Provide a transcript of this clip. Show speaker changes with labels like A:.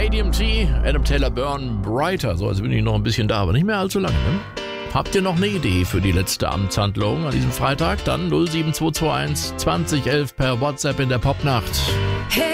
A: ADMT, Adam Taylor Byrne, Brighter. So, also bin ich noch ein bisschen da, aber nicht mehr allzu lange. Ne? Habt ihr noch eine Idee für die letzte Amtshandlung an diesem Freitag? Dann 07221 2011 per WhatsApp in der Popnacht.